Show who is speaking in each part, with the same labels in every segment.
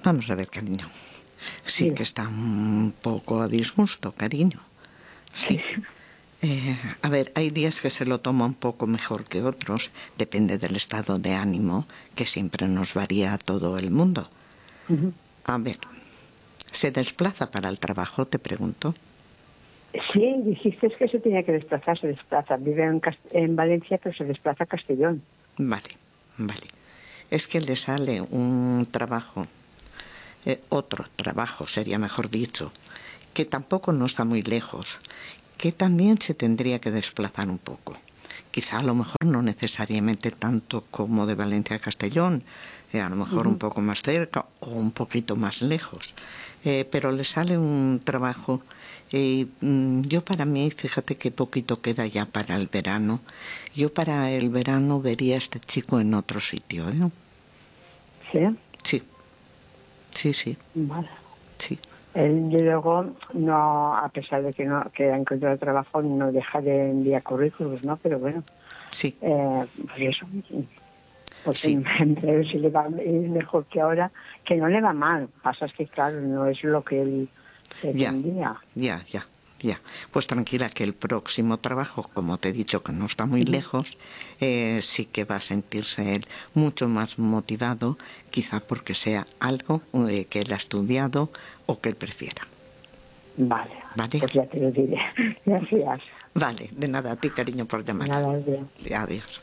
Speaker 1: Vamos a ver, cariño. Sí
Speaker 2: Sí.
Speaker 1: que está un poco a disgusto, cariño. Sí. A ver, hay días que se lo toma un poco mejor que otros, depende del estado de ánimo, que siempre nos varía a todo el mundo.
Speaker 2: Ujú.
Speaker 1: A ver, ¿se desplaza para el trabajo, te pregunto?
Speaker 2: Sí, dijiste que se tenía que desplazar, se desplaza. Vive en Valencia, pero se desplaza a Castellón.
Speaker 1: Vale, vale. Es que le sale un trabajo, otro trabajo sería mejor dicho, que tampoco no está muy lejos, que también se tendría que desplazar un poco. Quizá a lo mejor no necesariamente tanto como de Valencia a Castellón, a lo mejor un poco más cerca o un poquito más lejos, pero le sale un trabajo. Yo para mí, fíjate que poquito queda ya para el verano. Yo para el verano vería a este chico en otro sitio, ¿eh?
Speaker 2: ¿Sí?
Speaker 1: Sí, sí, sí,
Speaker 2: Vale.
Speaker 1: sí.
Speaker 2: Él, y luego, no, a pesar de que ha encontrado trabajo, no deja de enviar currículos, ¿no? Pero bueno,
Speaker 1: Sí,
Speaker 2: pues eso, pues
Speaker 1: sí,
Speaker 2: en breve si le va mejor que ahora, que no le va mal. Pasa es que, claro, no es lo que él
Speaker 1: ya,
Speaker 2: pretendía.
Speaker 1: ya, ya, ya. Pues tranquila que el próximo trabajo, como te he dicho que no está muy lejos, sí que va a sentirse él mucho más motivado, quizá porque sea algo que él ha estudiado o que él prefiera.
Speaker 2: Vale,
Speaker 1: ¿Vale?
Speaker 2: pues ya te lo diré. Gracias.
Speaker 1: Vale, de nada a ti, cariño, por llamar.
Speaker 2: Nada, bien.
Speaker 1: Adiós.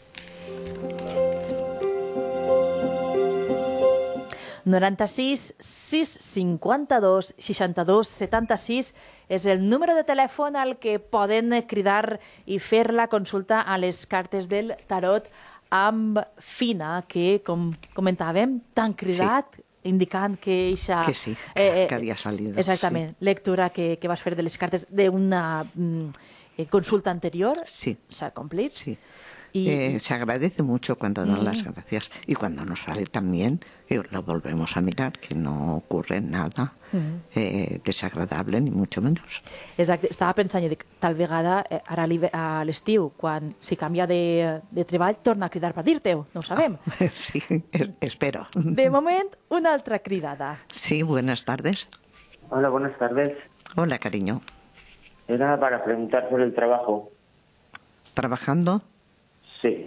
Speaker 3: 96 652 62 76 és el número de telèfon al que poden cridar i fer la consulta a les cartes del tarot amb Fina, que, com comentàvem, t'han cridat indicant que eixa...
Speaker 1: Que sí, que havia salido.
Speaker 3: Exactament,
Speaker 1: sí.
Speaker 3: lectura que vas fer de les cartes d'una consulta anterior
Speaker 1: Sí.
Speaker 3: s'ha complit.
Speaker 1: Sí.
Speaker 3: Y
Speaker 1: se agradece mucho cuando dan las gracias y cuando nos sale también lo volvemos a mirar, que no ocurre nada desagradable ni mucho menos.
Speaker 3: Exacte, estava pensant, jo dic, tal vegada ara a l'estiu, quan si canvia de treball, torna a cridar per dir-te-ho, no ho sabem.
Speaker 1: Sí, espero.
Speaker 3: De moment, una altra cridada.
Speaker 1: Sí, buenas tardes.
Speaker 4: Hola, buenas tardes.
Speaker 1: Hola, cariño.
Speaker 4: Era para preguntar por el trabajo.
Speaker 1: ¿Trabajando?
Speaker 4: Sí.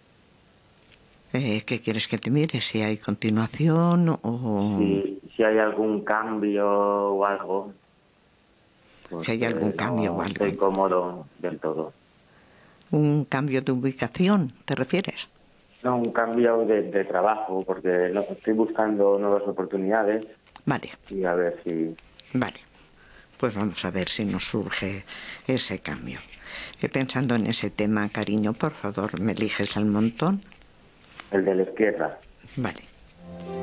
Speaker 1: ¿Qué quieres que te mire? ¿Si hay continuación o...?
Speaker 4: Si hay algún cambio o algo.
Speaker 1: Si hay algún cambio o algo.
Speaker 4: Estoy cómodo del todo.
Speaker 1: ¿Un cambio de ubicación, te refieres?
Speaker 4: No, un cambio de trabajo, porque estoy buscando nuevas oportunidades.
Speaker 1: Vale.
Speaker 4: Y a ver si...
Speaker 1: Vale. Pues vamos a ver si nos surge ese cambio. Pensando en ese tema, cariño, por favor, ¿me eliges al montón?
Speaker 4: El de la izquierda.
Speaker 1: Vale.